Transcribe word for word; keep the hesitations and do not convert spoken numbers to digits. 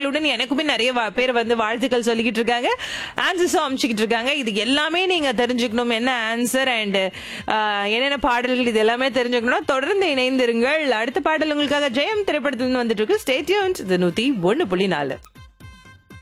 நாளுடன் எனக்குமே நிறைய வா- பேர் வந்து வாழ்த்துக்கள் சொல்லிக்கிட்டு இருக்காங்க, ஆன்சர்ஸும் அமைச்சுக்கிட்டு இருக்காங்க. இது எல்லாமே நீங்க தெரிஞ்சுக்கணும், என்ன ஆன்சர் அண்ட் என்னென்ன பாடல்கள், இது எல்லாமே தெரிஞ்சுக்கணும்னா தொடர்ந்து இணைந்திருங்கள். அடுத்த பாடல் உங்களுக்காக ஜெயம் திரைப்படத்துல இருந்து வந்துட்டு இருக்கு. Stay tuned. இது நூத்தி ஒன்னு புள்ளி நாலு.